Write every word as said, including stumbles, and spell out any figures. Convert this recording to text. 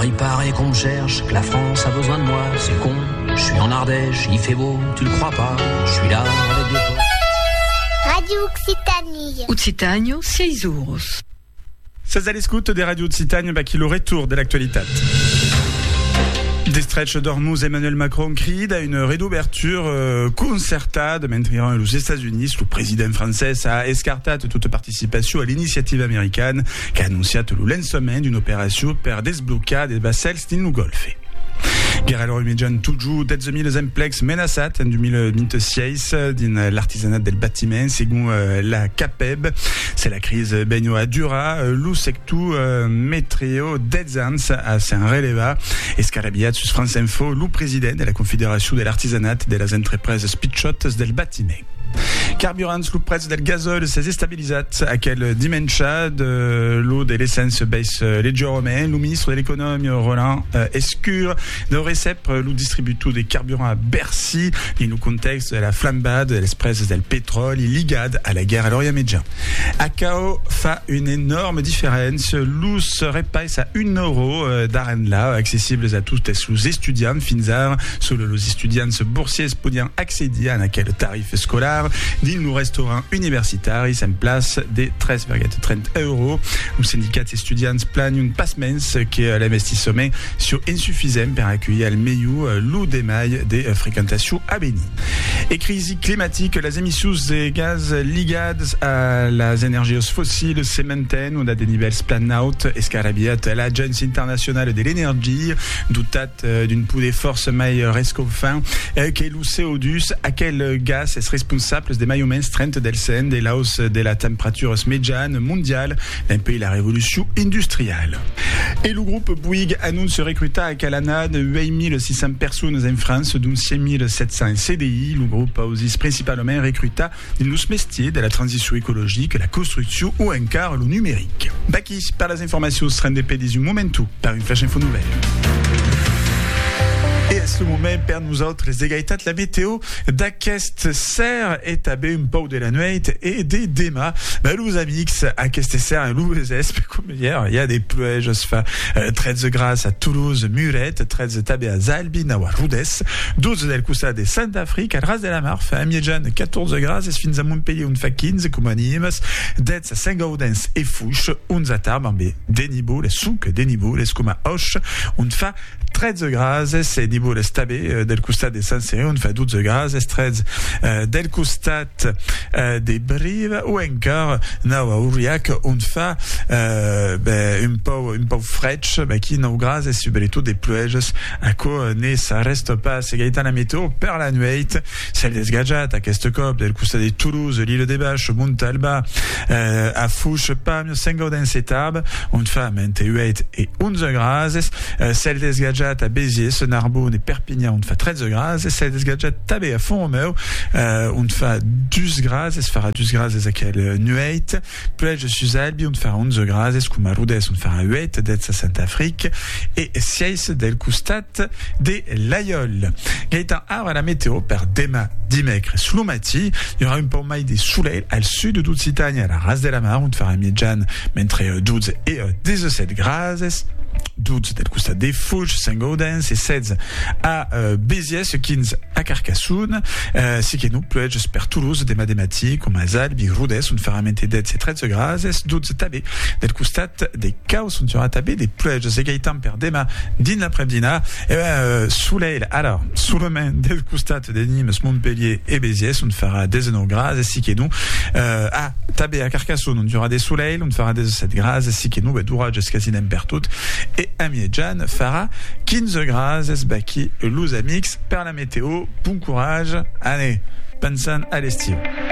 Alors il paraît qu'on me cherche, que la France a besoin de moi, c'est con. Je suis en Ardèche, il fait beau, tu le crois pas, je suis là avec des potes. Radio Occitanie. Occitanio, seis euros. C'est à l'écoute des radios Occitanie, bah, qui le retour de l'actualité. Des stretch d'Ormuz, Emmanuel Macron cride à une réouverture euh, concertada mentre los États-Unis, le président français a escartat toute participation à l'initiative américaine qui a annoncé le lancement d'une opération per desbloquer des vassals nel Golfe. Guerra l'Orimidian toujours dez mil emplecs menaçat en deux mille vingt-six dans l'artisanat del bâtiment selon euh, la CAPEB. C'est la crise benio dura, lo sectu euh, metrio dez ans a s'en releva. Escarabiat sus France Info, lo président de la Confédération de l'artisanat de las entreprises pitchotes del bâtiment. Carburants, lo prezzo del gasol s'è stabilizat aquel dimanche de l'eau de l'essence baisse légèrement. Le ministre de l'économie Roland euh, Escure de recep lo distributo des carburants à Bercy dans le contexte de la flambade de l'express del pétrole ligade à la guerre à l'Orient Médian. A C A O fa une énorme différence. Lo serait pas à un euro euh, d'arenda accessibles à tous les étudiants fins sur les étudiants boursiers podiant accéder à aquel tarif scolaire dans le restaurant universitaire en place de treize virgule trente euros. Le syndicat étudiants plane une passemence qui est l'investissement sur insuffisant pour accueillir le meilleur lot d'émail des fréquentations à Béni. Et crise climatique, les émissions de gaz ligades à les énergies fossiles se maintiennent ou à des niveaux planaut. Escarabiat l'Agence internationale de l'énergie doutat d'une poude de force mai rescofin que le C O deux à quel gaz est responsable des maillots trente del sen de la hausse de la température médiane mondiale d'un pays la révolution industrielle. Et le groupe Bouygues annonce recruter à Calanade huit mille six cents personnes en France, dont cinq mille sept cents C D I. Le groupe a aussi principalement recruté dans les métiers de la transition écologique, la construction ou encore le numérique. Baki, par les informations, sera un dépôt du momentum par une flash info nouvelle. Et à ce moment, per nous autres, les égalités de la météo, d'aquest serre étabé un peu de la nuit et des démas. Ben, les amis, à qu'est serre, l'Ouezes, comme hier, il y a des pluies, je se fais, treize grâce à Toulouse, Murette, treize tabé à Zalbi, Nawa, Roudes, douze del Custa de Saint-Afrique, à Ras de la Mar, fait à Miedjan, quatorze grâce, et fins à Montpellier, un fait quinze, comme animes, d'être à Saint-Gaudens et Fouche, un zatar, ben, des niveaux, les souks, des niveaux, les scuma hoche, un fait treize grâce, c'est niveau le stabé del costat de Saint-Céré, on fait douze grâce, treize euh, del costat euh, des Brives, ou encore, nawa Uriac, on fait euh, ben, un peu, un peu fraîche, ben, qui n'a grâce, et subito des pluies, à quoi ne ça reste pas, c'est gaïtan la météo, per la nuit, celle des Gadjat, à Kestecop, del costat de Toulouse, l'île des Bâches, Montalba, euh, à Fouche, Pam, Saint-Gaudens et Tarbes, on fait vingt-huit et onze grâce, euh, celle des Gadjat à Béziers, Narbonne et Perpignan, on fait treize grâce, et celle des Gadjat tabé à Font-Romeu, euh, on fait douze grâce, et se fera douze grâce à quelle nuit, puis je suis à Albi, on fait onze grâce, et comme à Roudes, on fait huit, d'être à Saint-Afrique, et six del Costat des Layoles. Gaëtan Arbre à la météo, per dema, dimecre, Sloumati, il y aura un peu maille des soleils, à le sud d'Occitanie, à la Ras de la Mar, on fait un Miedjan, mentre douze et dix-sept grâce, douze del Costat des Fouches, Saint-Gaudens, et seize à euh, Béziers, quinze à Carcassonne, euh, si que nous, plus j'espère Toulouse, des mathématiques, comme à Zalbi, Roudes, on fera mente d'être c'est treize grâce, douze tabé del Costat des Chaos, on sera tabé des pluies, c'est gaïtan per dema, din l'après-midi, et ben, euh, soleil, alors, sous le main del Costat des Nîmes, Montpellier et Béziers, on fera des grâce, si que nous, euh, à tabé à Carcassonne, on aura des soleils, on fera des sept grâce, si que nous, ben, d'ourage, quasi n'importe tout, et Amiedjan fera quinze grâce, baki, los amix, per la météo, bon courage, allez, pensan à l'estiu.